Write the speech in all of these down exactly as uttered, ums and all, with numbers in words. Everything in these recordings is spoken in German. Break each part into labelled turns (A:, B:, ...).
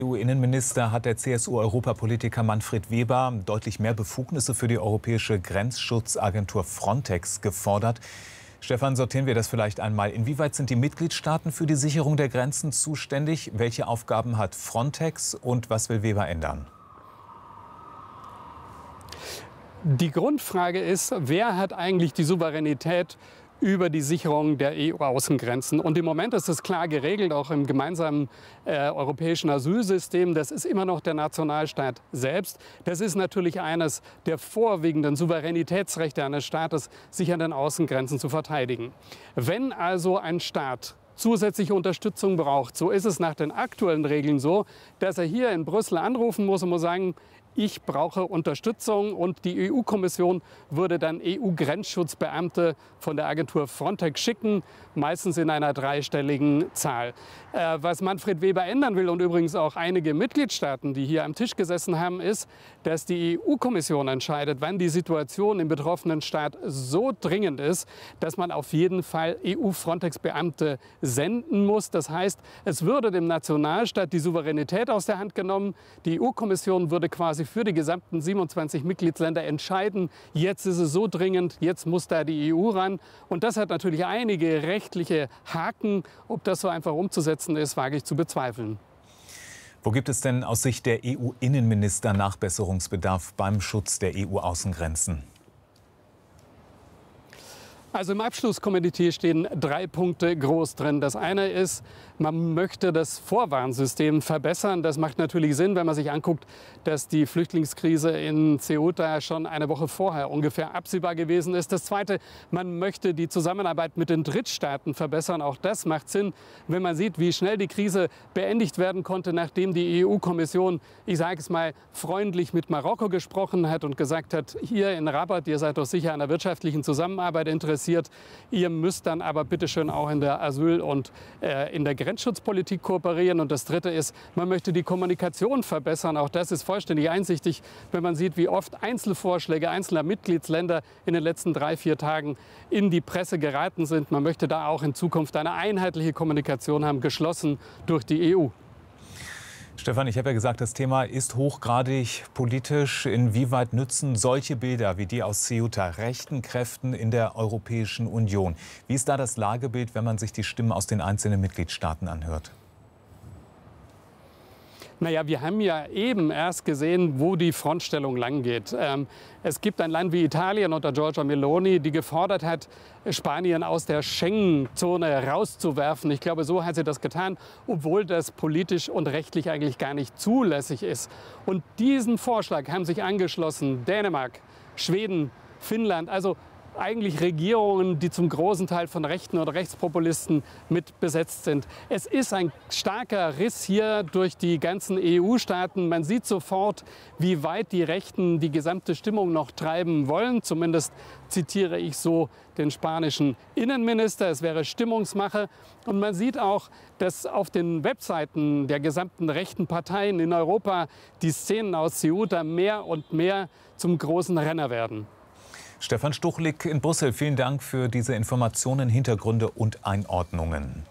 A: E U-Innenminister hat der C S U-Europapolitiker Manfred Weber deutlich mehr Befugnisse für die europäische Grenzschutzagentur Frontex gefordert. Stefan, sortieren wir das vielleicht einmal. Inwieweit sind die Mitgliedstaaten für die Sicherung der Grenzen zuständig? Welche Aufgaben hat Frontex und was will Weber ändern?
B: Die Grundfrage ist, wer hat eigentlich die Souveränität über die Sicherung der E U-Außengrenzen? Und im Moment ist es klar geregelt, auch im gemeinsamen äh, europäischen Asylsystem. Das ist immer noch der Nationalstaat selbst. Das ist natürlich eines der vorwiegenden Souveränitätsrechte eines Staates, sich an den Außengrenzen zu verteidigen. Wenn also ein Staat zusätzliche Unterstützung braucht, so ist es nach den aktuellen Regeln so, dass er hier in Brüssel anrufen muss und muss sagen, ich brauche Unterstützung, und die E U-Kommission würde dann E U-Grenzschutzbeamte von der Agentur Frontex schicken, meistens in einer dreistelligen Zahl. Äh, was Manfred Weber ändern will, und übrigens auch einige Mitgliedstaaten, die hier am Tisch gesessen haben, ist, dass die E U-Kommission entscheidet, wann die Situation im betroffenen Staat so dringend ist, dass man auf jeden Fall E U-Frontex-Beamte senden muss. Das heißt, es würde dem Nationalstaat die Souveränität aus der Hand genommen. Die E U-Kommission würde quasi für die gesamten siebenundzwanzig Mitgliedsländer entscheiden, jetzt ist es so dringend, jetzt muss da die E U ran. Und das hat natürlich einige rechtliche Haken. Ob das so einfach umzusetzen ist, wage ich zu bezweifeln.
A: Wo gibt es denn aus Sicht der E U-Innenminister Nachbesserungsbedarf beim Schutz der E U-Außengrenzen?
B: Also im Abschlusskommuniqué stehen drei Punkte groß drin. Das eine ist, man möchte das Vorwarnsystem verbessern. Das macht natürlich Sinn, wenn man sich anguckt, dass die Flüchtlingskrise in Ceuta schon eine Woche vorher ungefähr absehbar gewesen ist. Das zweite, man möchte die Zusammenarbeit mit den Drittstaaten verbessern. Auch das macht Sinn, wenn man sieht, wie schnell die Krise beendigt werden konnte, nachdem die E U-Kommission, ich sage es mal, freundlich mit Marokko gesprochen hat und gesagt hat, hier in Rabat, ihr seid doch sicher an der wirtschaftlichen Zusammenarbeit interessiert. Ihr müsst dann aber bitte schön auch in der Asyl- und äh, in der Grenzschutzpolitik kooperieren. Und das Dritte ist, man möchte die Kommunikation verbessern. Auch das ist vollständig einsichtig, wenn man sieht, wie oft Einzelvorschläge einzelner Mitgliedsländer in den letzten drei, vier Tagen in die Presse geraten sind. Man möchte da auch in Zukunft eine einheitliche Kommunikation haben, geschlossen durch die E U.
A: Stefan, ich habe ja gesagt, das Thema ist hochgradig politisch. Inwieweit nützen solche Bilder wie die aus Ceuta rechten Kräften in der Europäischen Union? Wie ist da das Lagebild, wenn man sich die Stimmen aus den einzelnen Mitgliedstaaten anhört?
B: Naja, wir haben ja eben erst gesehen, wo die Frontstellung lang geht. Ähm, es gibt ein Land wie Italien unter Giorgia Meloni, die gefordert hat, Spanien aus der Schengen-Zone rauszuwerfen. Ich glaube, so hat sie das getan, obwohl das politisch und rechtlich eigentlich gar nicht zulässig ist. Und diesen Vorschlag haben sich angeschlossen Dänemark, Schweden, Finnland, also eigentlich Regierungen, die zum großen Teil von Rechten oder Rechtspopulisten mit besetzt sind. Es ist ein starker Riss hier durch die ganzen E U-Staaten. Man sieht sofort, wie weit die Rechten die gesamte Stimmung noch treiben wollen. Zumindest zitiere ich so den spanischen Innenminister. Es wäre Stimmungsmache. Und man sieht auch, dass auf den Webseiten der gesamten rechten Parteien in Europa die Szenen aus Ceuta mehr und mehr zum großen Renner werden.
A: Stefan Stuchlik in Brüssel, vielen Dank für diese Informationen, Hintergründe und Einordnungen.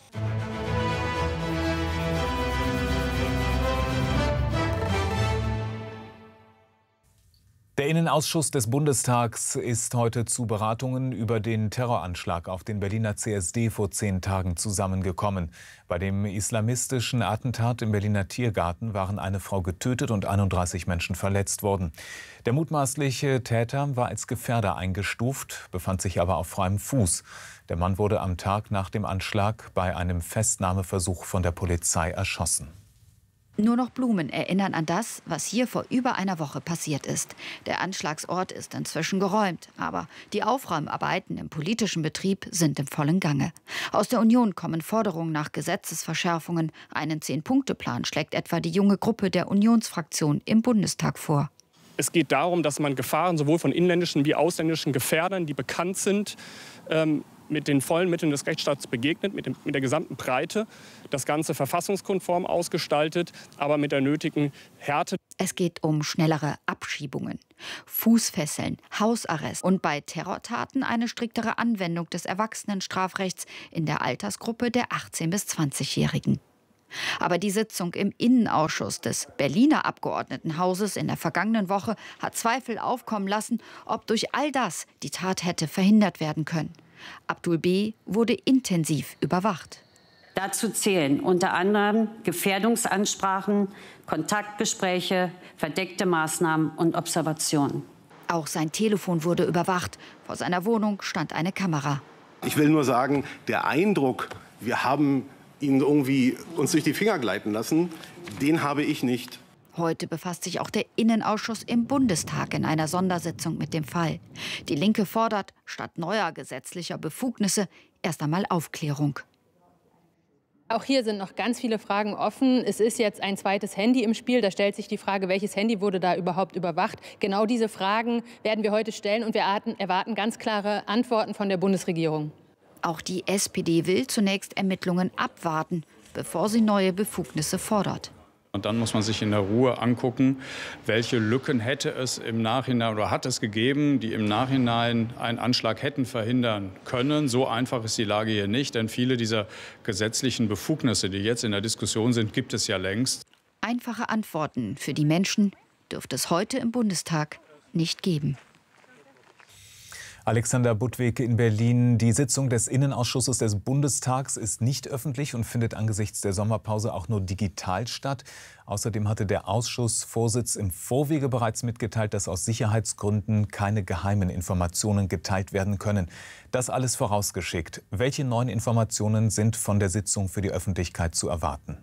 A: Der Innenausschuss des Bundestags ist heute zu Beratungen über den Terroranschlag auf den Berliner C S D vor zehn Tagen zusammengekommen. Bei dem islamistischen Attentat im Berliner Tiergarten waren eine Frau getötet und einunddreißig Menschen verletzt worden. Der mutmaßliche Täter war als Gefährder eingestuft, befand sich aber auf freiem Fuß. Der Mann wurde am Tag nach dem Anschlag bei einem Festnahmeversuch von der Polizei erschossen.
C: Nur noch Blumen erinnern an das, was hier vor über einer Woche passiert ist. Der Anschlagsort ist inzwischen geräumt, aber die Aufräumarbeiten im politischen Betrieb sind im vollen Gange. Aus der Union kommen Forderungen nach Gesetzesverschärfungen. Einen Zehn-Punkte-Plan schlägt etwa die junge Gruppe der Unionsfraktion im Bundestag vor.
D: Es geht darum, dass man Gefahren sowohl von inländischen wie ausländischen Gefährdern, die bekannt sind, ähm, mit den vollen Mitteln des Rechtsstaats begegnet, mit, dem, mit der gesamten Breite, das Ganze verfassungskonform ausgestaltet, aber mit der nötigen Härte.
C: Es geht um schnellere Abschiebungen, Fußfesseln, Hausarrest und bei Terrortaten eine striktere Anwendung des Erwachsenenstrafrechts in der Altersgruppe der achtzehn- bis zwanzigjährigen. Aber die Sitzung im Innenausschuss des Berliner Abgeordnetenhauses in der vergangenen Woche hat Zweifel aufkommen lassen, ob durch all das die Tat hätte verhindert werden können. Abdul B. wurde intensiv überwacht.
E: Dazu zählen unter anderem Gefährdungsansprachen, Kontaktgespräche, verdeckte Maßnahmen und Observationen.
C: Auch sein Telefon wurde überwacht. Vor seiner Wohnung stand eine Kamera.
F: Ich will nur sagen, der Eindruck, wir haben ihn irgendwie uns durch die Finger gleiten lassen, den habe ich nicht.
C: Heute befasst sich auch der Innenausschuss im Bundestag in einer Sondersitzung mit dem Fall. Die Linke fordert, statt neuer gesetzlicher Befugnisse erst einmal Aufklärung.
G: Auch hier sind noch ganz viele Fragen offen. Es ist jetzt ein zweites Handy im Spiel. Da stellt sich die Frage, welches Handy wurde da überhaupt überwacht? Genau diese Fragen werden wir heute stellen und wir erwarten ganz klare Antworten von der Bundesregierung.
C: Auch die S P D will zunächst Ermittlungen abwarten, bevor sie neue Befugnisse fordert.
H: Und dann muss man sich in der Ruhe angucken, welche Lücken hätte es im Nachhinein oder hat es gegeben, die im Nachhinein einen Anschlag hätten verhindern können. So einfach ist die Lage hier nicht, denn viele dieser gesetzlichen Befugnisse, die jetzt in der Diskussion sind, gibt es ja längst.
C: Einfache Antworten für die Menschen dürfte es heute im Bundestag nicht geben.
A: Alexander Budwig in Berlin. Die Sitzung des Innenausschusses des Bundestags ist nicht öffentlich und findet angesichts der Sommerpause auch nur digital statt. Außerdem hatte der Ausschussvorsitz im Vorwege bereits mitgeteilt, dass aus Sicherheitsgründen keine geheimen Informationen geteilt werden können. Das alles vorausgeschickt. Welche neuen Informationen sind von der Sitzung für die Öffentlichkeit zu erwarten?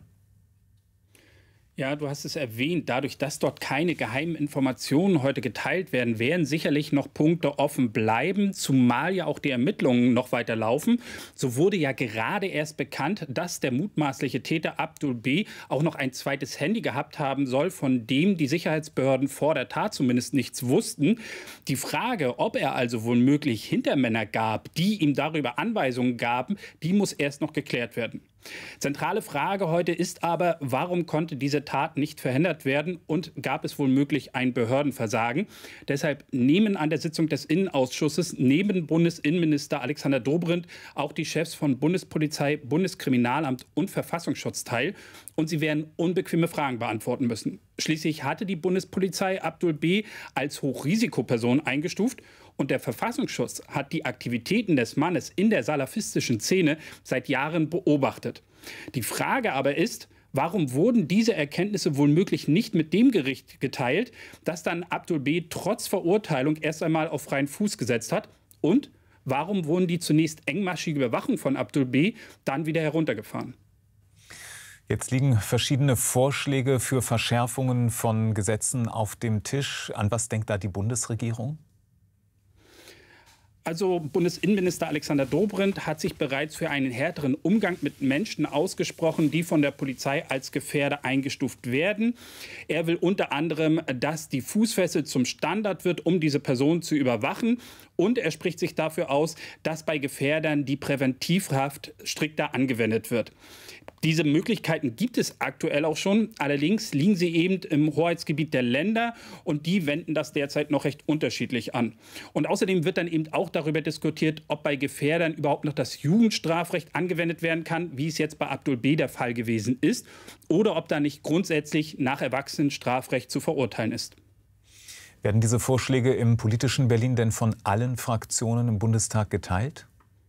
I: Ja, du hast es erwähnt. Dadurch, dass dort keine geheimen Informationen heute geteilt werden, werden sicherlich noch Punkte offen bleiben, zumal ja auch die Ermittlungen noch weiter laufen. So wurde ja gerade erst bekannt, dass der mutmaßliche Täter Abdul B. auch noch ein zweites Handy gehabt haben soll, von dem die Sicherheitsbehörden vor der Tat zumindest nichts wussten. Die Frage, ob er also womöglich Hintermänner gab, die ihm darüber Anweisungen gaben, die muss erst noch geklärt werden. Zentrale Frage heute ist aber, warum konnte diese Tat nicht verhindert werden und gab es womöglich ein Behördenversagen? Deshalb nehmen an der Sitzung des Innenausschusses neben Bundesinnenminister Alexander Dobrindt auch die Chefs von Bundespolizei, Bundeskriminalamt und Verfassungsschutz teil. Und sie werden unbequeme Fragen beantworten müssen. Schließlich hatte die Bundespolizei Abdul B. als Hochrisikoperson eingestuft. Und der Verfassungsschutz hat die Aktivitäten des Mannes in der salafistischen Szene seit Jahren beobachtet. Die Frage aber ist, warum wurden diese Erkenntnisse womöglich nicht mit dem Gericht geteilt, das dann Abdul B. trotz Verurteilung erst einmal auf freien Fuß gesetzt hat? Und warum wurden die zunächst engmaschige Überwachung von Abdul B. dann wieder heruntergefahren?
A: Jetzt liegen verschiedene Vorschläge für Verschärfungen von Gesetzen auf dem Tisch. An was denkt da die Bundesregierung?
I: Also Bundesinnenminister Alexander Dobrindt hat sich bereits für einen härteren Umgang mit Menschen ausgesprochen, die von der Polizei als Gefährder eingestuft werden. Er will unter anderem, dass die Fußfessel zum Standard wird, um diese Person zu überwachen. Und er spricht sich dafür aus, dass bei Gefährdern die Präventivhaft strikter angewendet wird. Diese Möglichkeiten gibt es aktuell auch schon. Allerdings liegen sie eben im Hoheitsgebiet der Länder und die wenden das derzeit noch recht unterschiedlich an. Und außerdem wird dann eben auch darüber diskutiert, ob bei Gefährdern überhaupt noch das Jugendstrafrecht angewendet werden kann, wie es jetzt bei Abdul B. der Fall gewesen ist, oder ob da nicht grundsätzlich nach Erwachsenenstrafrecht zu verurteilen ist.
A: Werden diese Vorschläge im politischen Berlin denn von allen Fraktionen im Bundestag geteilt?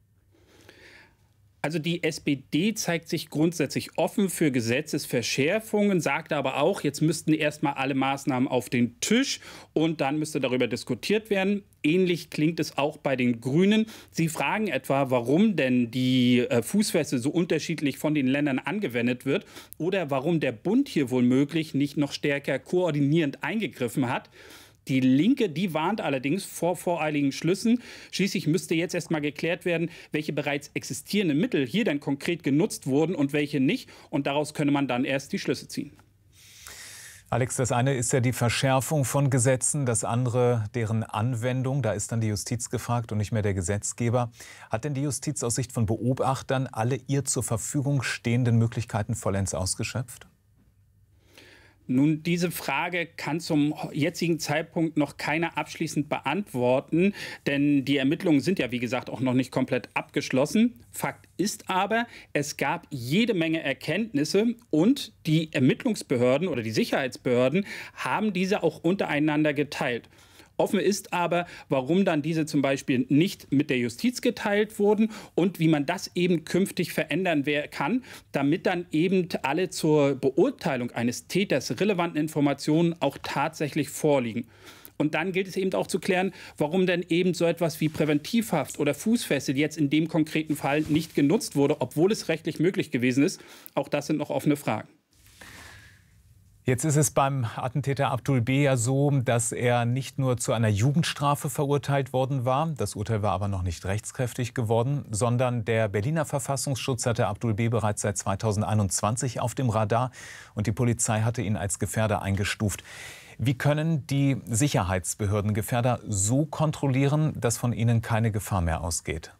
I: Also die S P D zeigt sich grundsätzlich offen für Gesetzesverschärfungen, sagt aber auch, jetzt müssten erst mal alle Maßnahmen auf den Tisch und dann müsste darüber diskutiert werden. Ähnlich klingt es auch bei den Grünen. Sie fragen etwa, warum denn die Fußfessel so unterschiedlich von den Ländern angewendet wird oder warum der Bund hier womöglich nicht noch stärker koordinierend eingegriffen hat. Die Linke, die warnt allerdings vor voreiligen Schlüssen. Schließlich müsste jetzt erst mal geklärt werden, welche bereits existierenden Mittel hier dann konkret genutzt wurden und welche nicht. Und daraus könne man dann erst die Schlüsse ziehen.
A: Alex, das eine ist ja die Verschärfung von Gesetzen, das andere deren Anwendung. Da ist dann die Justiz gefragt und nicht mehr der Gesetzgeber. Hat denn die Justiz aus Sicht von Beobachtern alle ihr zur Verfügung stehenden Möglichkeiten vollends ausgeschöpft?
I: Nun, diese Frage kann zum jetzigen Zeitpunkt noch keiner abschließend beantworten, denn die Ermittlungen sind ja, wie gesagt, auch noch nicht komplett abgeschlossen. Fakt ist aber, es gab jede Menge Erkenntnisse und die Ermittlungsbehörden oder die Sicherheitsbehörden haben diese auch untereinander geteilt. Offen ist aber, warum dann diese zum Beispiel nicht mit der Justiz geteilt wurden und wie man das eben künftig verändern kann, damit dann eben alle zur Beurteilung eines Täters relevanten Informationen auch tatsächlich vorliegen. Und dann gilt es eben auch zu klären, warum denn eben so etwas wie Präventivhaft oder Fußfessel jetzt in dem konkreten Fall nicht genutzt wurde, obwohl es rechtlich möglich gewesen ist. Auch das sind noch offene Fragen.
A: Jetzt ist es beim Attentäter Abdul B. ja so, dass er nicht nur zu einer Jugendstrafe verurteilt worden war, das Urteil war aber noch nicht rechtskräftig geworden, sondern der Berliner Verfassungsschutz hatte Abdul B. bereits seit zweitausendeinundzwanzig auf dem Radar und die Polizei hatte ihn als Gefährder eingestuft. Wie können die Sicherheitsbehörden Gefährder so kontrollieren, dass von ihnen keine Gefahr mehr ausgeht?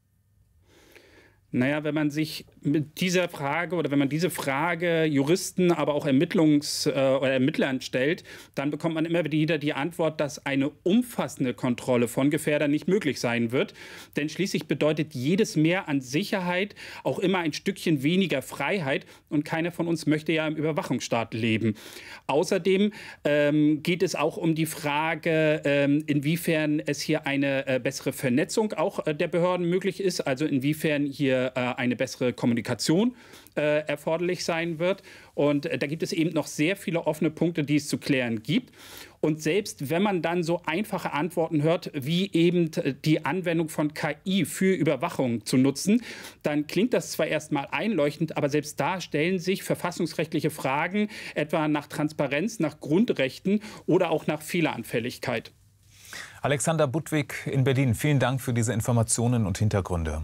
I: Naja, wenn man sich mit dieser Frage oder wenn man diese Frage Juristen, aber auch Ermittlungs- äh, oder Ermittlern stellt, dann bekommt man immer wieder die Antwort, dass eine umfassende Kontrolle von Gefährdern nicht möglich sein wird. Denn schließlich bedeutet jedes Mehr an Sicherheit auch immer ein Stückchen weniger Freiheit. Und keiner von uns möchte ja im Überwachungsstaat leben. Außerdem ähm, geht es auch um die Frage, ähm, inwiefern es hier eine äh, bessere Vernetzung auch äh, der Behörden möglich ist. Also inwiefern hier eine bessere Kommunikation äh, erforderlich sein wird. Und äh, da gibt es eben noch sehr viele offene Punkte, die es zu klären gibt. Und selbst wenn man dann so einfache Antworten hört, wie eben die Anwendung von K I für Überwachung zu nutzen, dann klingt das zwar erstmal einleuchtend, aber selbst da stellen sich verfassungsrechtliche Fragen, etwa nach Transparenz, nach Grundrechten oder auch nach Fehleranfälligkeit.
A: Alexander Budwig in Berlin, vielen Dank für diese Informationen und Hintergründe.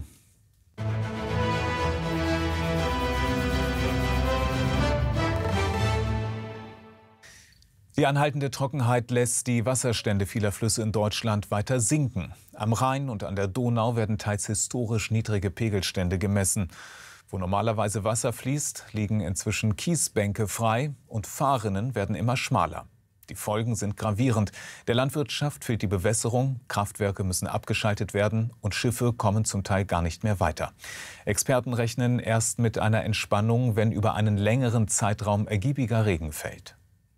A: Die anhaltende Trockenheit lässt die Wasserstände vieler Flüsse in Deutschland weiter sinken. Am Rhein und an der Donau werden teils historisch niedrige Pegelstände gemessen. Wo normalerweise Wasser fließt, liegen inzwischen Kiesbänke frei und Fahrrinnen werden immer schmaler. Die Folgen sind gravierend. Der Landwirtschaft fehlt die Bewässerung, Kraftwerke müssen abgeschaltet werden und Schiffe kommen zum Teil gar nicht mehr weiter. Experten rechnen erst mit einer Entspannung, wenn über einen längeren Zeitraum ergiebiger Regen fällt.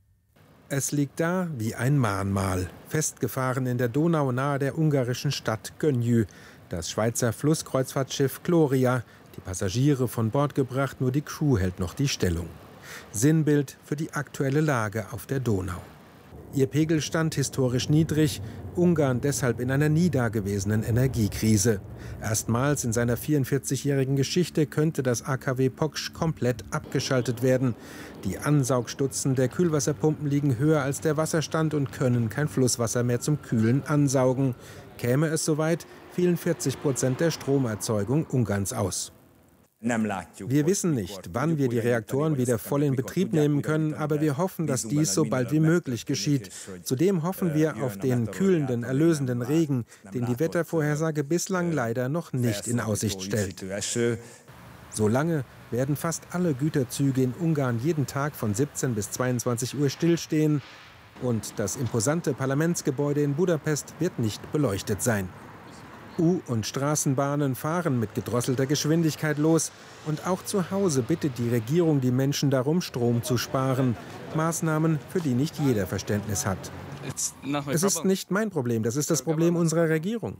J: Es liegt da wie ein Mahnmal, festgefahren in der Donau nahe der ungarischen Stadt Gönyű. Das Schweizer Flusskreuzfahrtschiff Gloria, die Passagiere von Bord gebracht, nur die Crew hält noch die Stellung. Sinnbild für die aktuelle Lage auf der Donau. Ihr Pegelstand historisch niedrig, Ungarn deshalb in einer nie dagewesenen Energiekrise. Erstmals in seiner vierundvierzigjährigen Geschichte könnte das A K W Poksch komplett abgeschaltet werden. Die Ansaugstutzen der Kühlwasserpumpen liegen höher als der Wasserstand und können kein Flusswasser mehr zum Kühlen ansaugen. Käme es soweit, fielen vierzig Prozent der Stromerzeugung Ungarns aus. Wir wissen nicht, wann wir die Reaktoren wieder voll in Betrieb nehmen können, aber wir hoffen, dass dies so bald wie möglich geschieht. Zudem hoffen wir auf den kühlenden, erlösenden Regen, den die Wettervorhersage bislang leider noch nicht in Aussicht stellt. Solange werden fast alle Güterzüge in Ungarn jeden Tag von siebzehn bis zweiundzwanzig Uhr stillstehen und das imposante Parlamentsgebäude in Budapest wird nicht beleuchtet sein. U- und Straßenbahnen fahren mit gedrosselter Geschwindigkeit los. Und auch zu Hause bittet die Regierung die Menschen darum, Strom zu sparen. Maßnahmen, für die nicht jeder Verständnis hat. Es ist nicht mein Problem, das ist das Problem unserer Regierung.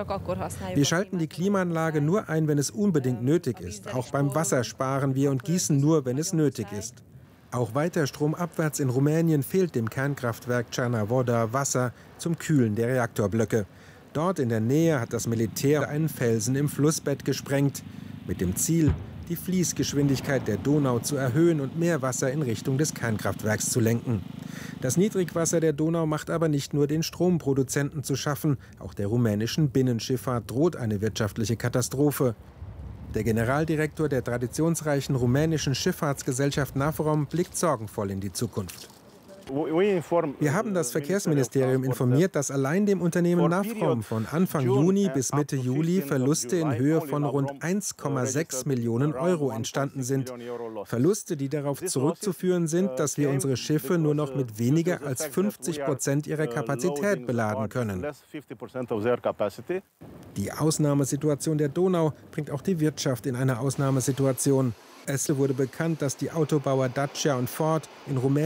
J: Wir schalten die Klimaanlage nur ein, wenn es unbedingt nötig ist. Auch beim Wasser sparen wir und gießen nur, wenn es nötig ist. Auch weiter stromabwärts in Rumänien fehlt dem Kernkraftwerk Cernavodă Wasser zum Kühlen der Reaktorblöcke. Dort in der Nähe hat das Militär einen Felsen im Flussbett gesprengt, mit dem Ziel, die Fließgeschwindigkeit der Donau zu erhöhen und mehr Wasser in Richtung des Kernkraftwerks zu lenken. Das Niedrigwasser der Donau macht aber nicht nur den Stromproduzenten zu schaffen, auch der rumänischen Binnenschifffahrt droht eine wirtschaftliche Katastrophe. Der Generaldirektor der traditionsreichen rumänischen Schifffahrtsgesellschaft Navrom blickt sorgenvoll in die Zukunft. Wir haben das Verkehrsministerium informiert, dass allein dem Unternehmen Navrom von Anfang Juni bis Mitte Juli Verluste in Höhe von rund eins Komma sechs Millionen Euro entstanden sind. Verluste, die darauf zurückzuführen sind, dass wir unsere Schiffe nur noch mit weniger als fünfzig Prozent ihrer Kapazität beladen können. Die Ausnahmesituation der Donau bringt auch die Wirtschaft in eine Ausnahmesituation. Es wurde bekannt, dass die Autobauer Dacia und Ford in Rumänien